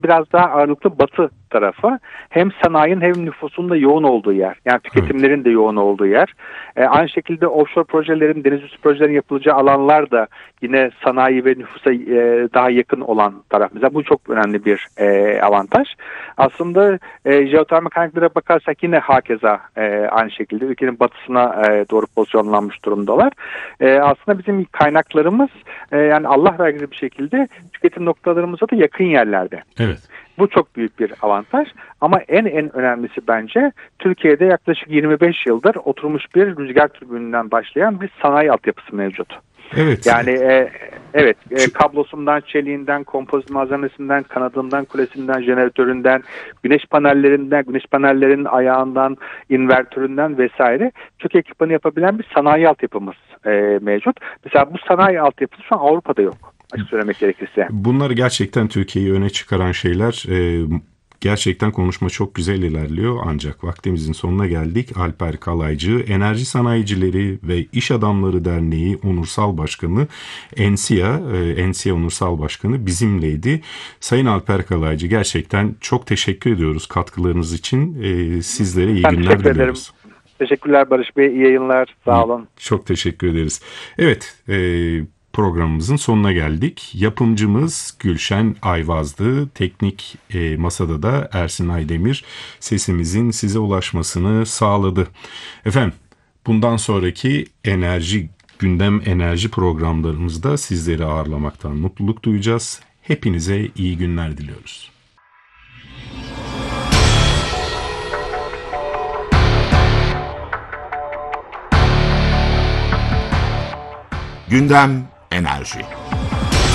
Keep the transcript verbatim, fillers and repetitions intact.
biraz daha ağırlıklı batı tarafı. Hem sanayinin hem nüfusun da yoğun olduğu yer. Yani tüketimlerin evet. de yoğun olduğu yer. E, aynı şekilde offshore projelerin, deniz üstü projelerin yapılacağı alanlar da yine sanayi ve nüfusa e, daha yakın olan taraf. Mesela bu çok önemli bir e, avantaj. Aslında e, jeotermal kaynaklara bakarsak yine hakeza e, aynı şekilde ülkenin batısına e, doğru pozisyonlanmış durumdalar. E, aslında bizim kaynaklarımız e, yani Allah vergisi bir şekilde tüketim noktalarımıza da yakın yerlerde. Evet. Bu çok büyük bir avantaj ama en en önemlisi bence Türkiye'de yaklaşık yirmi beş yıldır oturmuş bir rüzgar türbininden başlayan bir sanayi altyapısı mevcut. Evet. Yani e, evet e, kablosundan, çeliğinden, kompozit malzemesinden, kanadından, kulesinden, jeneratöründen, güneş panellerinden, güneş panellerinin ayağından, invertöründen vesaire çok ekipmanı yapabilen bir sanayi altyapımız e, mevcut. Mesela bu sanayi altyapısı şu an Avrupa'da yok. Açık söylemek gerekirse. Bunlar gerçekten Türkiye'yi öne çıkaran şeyler. Ee, gerçekten konuşma çok güzel ilerliyor ancak vaktimizin sonuna geldik. Alper Kalaycı, Enerji Sanayicileri ve İş Adamları Derneği Onursal Başkanı, ENSİA, e, ENSİA Onursal Başkanı bizimleydi. Sayın Alper Kalaycı, gerçekten çok teşekkür ediyoruz katkılarınız için. E, sizlere iyi ben günler teşekkür diliyoruz. Ederim. Teşekkürler Barış Bey, iyi yayınlar, sağ olun. Çok teşekkür ederiz. Evet, e, programımızın sonuna geldik. Yapımcımız Gülşen Ayvaz'dı. Teknik e, masada da Ersin Aydemir sesimizin size ulaşmasını sağladı. Efendim, bundan sonraki enerji gündem enerji programlarımızda sizleri ağırlamaktan mutluluk duyacağız. Hepinize iyi günler diliyoruz. Gündem enerji.